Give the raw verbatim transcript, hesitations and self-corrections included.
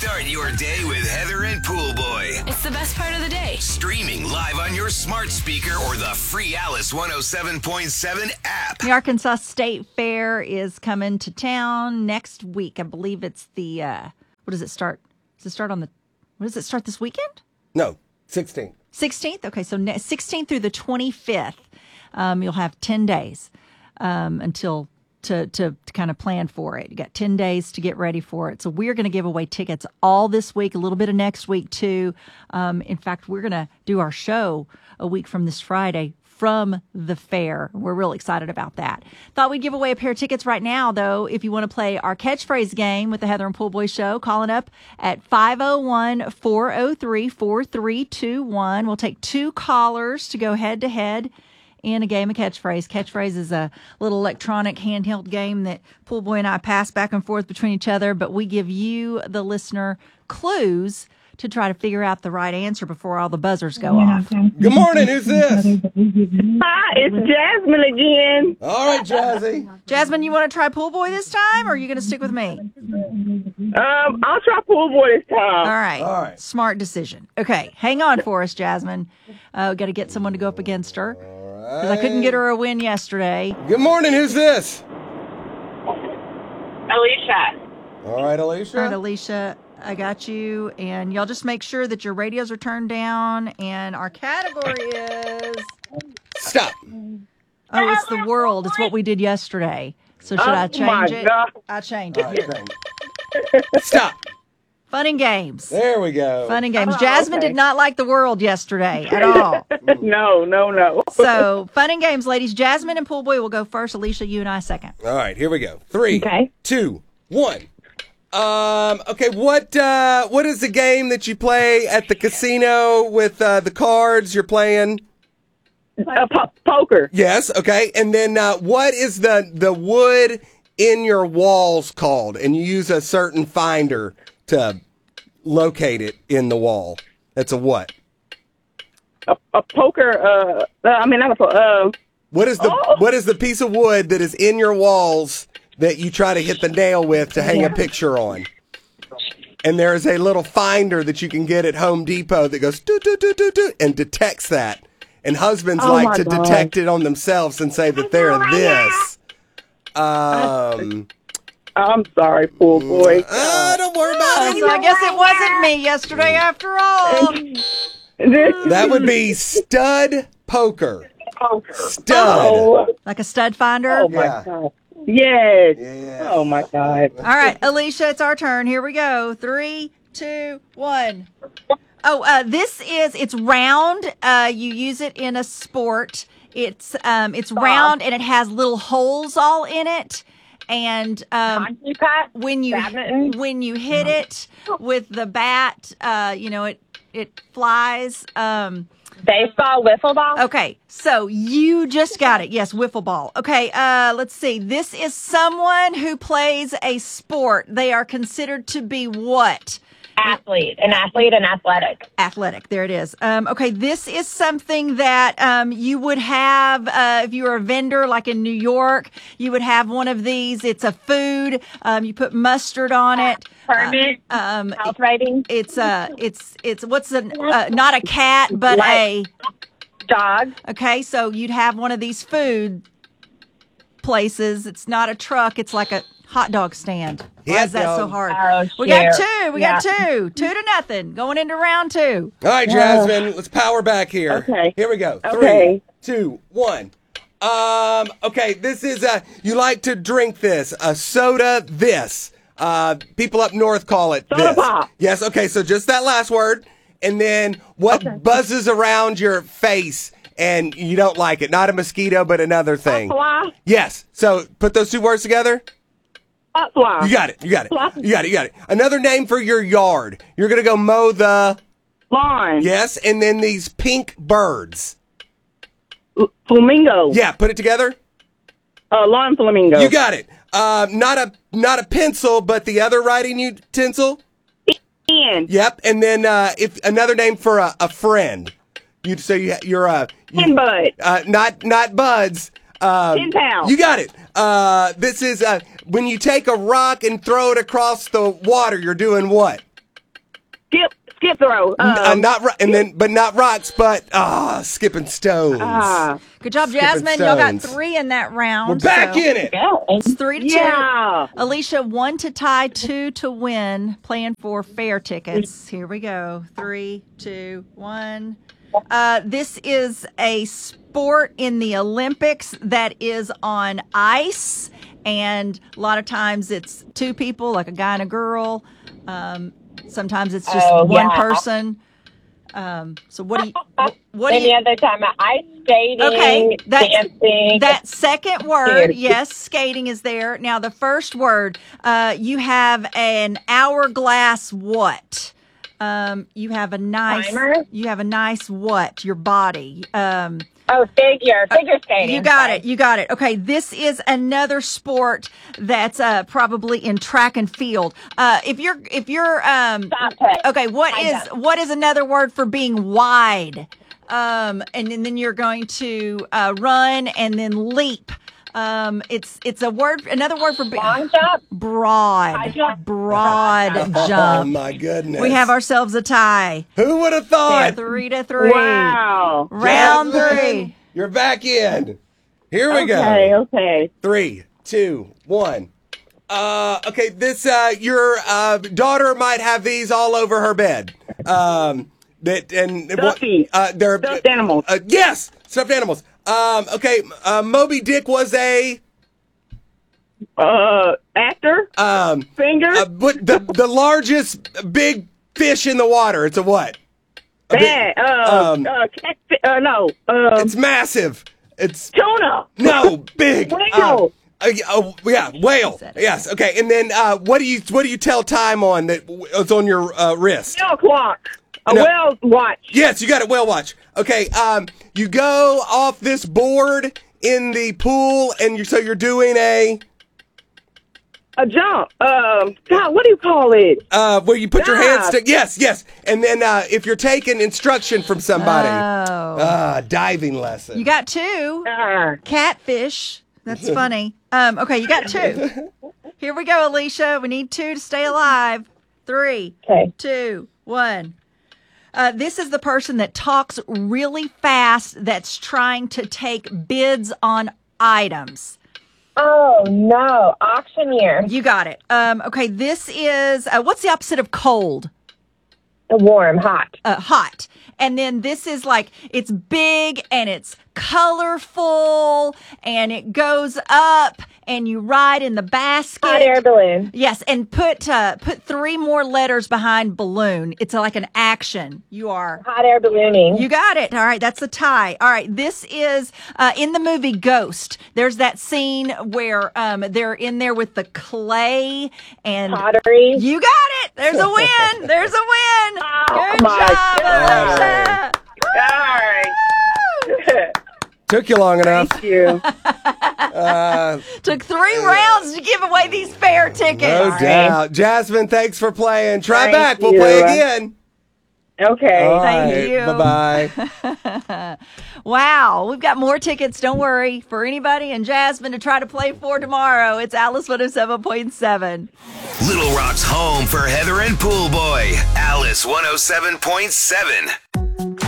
Start your day with Heather and Pool Boy. It's the best part of the day. Streaming live on your smart speaker or the free Alice one oh seven point seven app. The Arkansas State Fair is coming to town next week. I believe it's the, uh, what does it start? Does it start on the, what does it start this weekend? No, sixteenth. sixteenth? Okay, so sixteenth through the twenty-fifth. Um, you'll have ten days um, until to, to to kind of plan for it. You got ten days to get ready for it. So we're going to give away tickets all this week, a little bit of next week too. Um, in fact, we're going to do our show a week from this Friday from the fair. We're really excited about that. Thought we'd give away a pair of tickets right now, though. If you want to play our catchphrase game with the Heather and Pool Boy Show, calling up at five oh one, four oh three, four three two one. We'll take two callers to go head to head in a game of catchphrase. Catchphrase is a little electronic handheld game that Pool Boy and I pass back and forth between each other, but we give you, the listener, clues to try to figure out the right answer before all the buzzers go off. Good morning. Who's this? Hi, it's Jasmine again. All right, Jazzy. Jasmine, you want to try Pool Boy this time, or are you going to stick with me? Um, I'll try Pool Boy this time. All right. All right. Smart decision. Okay, hang on for us, Jasmine. Uh, got to get someone to go up against her. Because I couldn't get her a win yesterday. Good morning. Who's this? Alicia. All right, Alicia. All right, Alicia, I got you. And y'all just make sure that your radios are turned down. And our category is... Stop. Oh, it's the world. It's what we did yesterday. So should Oh, I my change it? God. I change All it. right, Here. Stop. Fun and games. There we go. Fun and games. Oh, Jasmine okay. did not like the world yesterday at all. No, no, no. So, fun and games, ladies. Jasmine and Pool Boy will go first. Alicia, you and I second. All right, here we go. Three, Okay. two, one. Um. Okay. What uh What is the game that you play at the casino with uh, the cards you're playing? Uh, po- poker. Yes. Okay. And then uh, what is the the wood in your walls called? And you use a certain finder to locate it in the wall. That's a what? A, a poker. Uh, uh, I mean, not a poker. Uh, What is the Oh. What is the piece of wood that is in your walls that you try to hit the nail with to hang a picture on? And there is a little finder that you can get at Home Depot that goes doo doo doo doo doo and detects that. And husbands Oh, like my to God. detect it on themselves and say that they're this. Um. I'm sorry, Pool Boy. Uh, don't worry about So, it. I guess it wasn't me yesterday after all. That would be stud poker. Poker. Stud. Oh, Like a stud finder. oh my Yeah. God. Yes. Yeah. Oh my God. All right, Alicia, it's our turn. Here we go. Three, two, one. Oh, uh, this is, it's round. Uh, you use it in a sport. It's um, it's round and it has little holes all in it. And um, when you Badminton? when you hit it with the bat, uh, you know, it it flies. Um, Baseball, wiffle ball. Okay, so you just got it. Yes, wiffle ball. Okay, uh, let's see. This is someone who plays a sport. They are considered to be what? Athlete, an athlete, and athletic. Athletic. There it is. Um, okay, this is something that um, you would have uh, if you were a vendor, like in New York. You would have one of these. It's a food. Um, you put mustard on it. Permit, Uh, um, health rating, it's uh, it's it's what's a uh, not a cat, but a. dog. Okay, so you'd have one of these food places. It's not a truck. It's like a hot dog stand. Why Hot is that so dog. hard? Oh, we got shit. two. We Yeah. got two. Two to nothing. Going into round two. All right, Jasmine, let's power back here. Okay. Here we go. Okay. Three, two, one. Um, okay, this is a, you like to drink this, a soda this. Uh, people up north call it Soda this. pop. Yes, okay, so just that last word. And then what buzzes around your face and you don't like it? Not a mosquito, but another thing. Fly. Yes, so put those two words together. Fly. You got it, you got it, you got it, you got it. Another name for your yard. You're going to go mow the, Lawn. yes, and then these pink birds. L- Flamingo. Yeah, put it together. Uh, lawn flamingo. You got it. Uh, not a not a pencil, but the other writing utensil. Pen. Yep. And then uh, if another name for a, a friend. You so you you're a you, Pen bud. uh, not not buds. Um, Pen pal. You got it. Uh, this is uh, when you take a rock and throw it across the water. You're doing what? skip, skip throw. Um, uh, not ro- and then, but not rocks, but ah, skipping stones. ah, Good job, Skipping Jasmine. Y'all got stones. three in that round. We're back so in it. Yeah. It's three to yeah. two. Alicia, one to tie, two to win. Playing for fair tickets. Here we go. Three, two, one. Uh, this is a sport in the Olympics that is on ice, and a lot of times it's two people, like a guy and a girl. Um, sometimes it's just Oh, one yeah. person. Um, so what do you? What, what do Any you? other time, ice skating, Okay, that's- dancing. That second word, Dude. yes, skating is there. Now the first word, uh, you have an hourglass what? Um, you have a nice, Timer? you have a nice what? Your body. Um, oh, figure, figure skating. you got Sorry. it. You got it. Okay, this is another sport that's uh, probably in track and field. Uh, if you're, if you're, um, Stop it. okay, what I is know. what is another word for being wide? Um, and, then then you're going to uh, run and then leap. Um, it's it's a word, another word for being Long jump. broad, High jump. broad Oh jump. my goodness. We have ourselves a tie. Who would have thought? Three to three. Wow. Round Jasmine, three. You're back in. Here we Okay, go. okay. Three, two, one. Uh, okay, this uh, your uh, daughter might have these all over her bed. Um, that and Stuffy. uh, they're Stuffed animals. Uh, yes, stuffed animals. Um, okay, uh, Moby Dick was a Uh, actor, um, finger, uh, but the the largest big fish in the water. It's a what? A big- bag, uh, um, uh, catfish, uh, no, uh, It's massive. It's tuna. no big. Whale. Uh, uh, oh, yeah, whale. said it. Yes. Okay. And then uh, what do you what do you tell time on that w- it's on your uh, wrist? Whale clock. A No. whale watch. Yes, you got it. Whale watch. Okay. Um, you go off this board in the pool, and you so you're doing a A jump. Um, God, what do you call it? uh, where you put your Dive. hands. To, yes, yes. And then uh, if you're taking instruction from somebody, Oh. uh, diving lesson. You got two. Uh, Catfish. That's funny. Um, okay, you got two. Here we go, Alicia. We need two to stay alive. Three, Okay. two, one. Uh, this is the person that talks really fast that's trying to take bids on items. Oh, no. Auctioneer. You got it. Um, okay, this is, uh, what's the opposite of cold? Warm, hot. Uh, hot. And then this is like, it's big and it's colorful and it goes up and you ride in the basket. Hot air balloon. Yes, and put uh, put three more letters behind balloon. It's like an action. You are. Hot air ballooning. You got it. All right, that's a tie. All right, this is uh, in the movie Ghost. There's that scene where um, they're in there with the clay and Pottery. you got it. There's a win. There's a win. Good my job, God. Alicia. all right. Took you long enough. Thank you. Took three rounds to give away these fair tickets. No doubt. Jasmine, thanks for playing. Try Thank back. We'll you. play again. Okay. All Thank right. you. Bye-bye. Wow, we've got more tickets. Don't worry. For anybody and Jasmine to try to play for tomorrow, it's Alice one oh seven point seven. Little Rock's home for Heather and Pool Boy. Alice one oh seven point seven.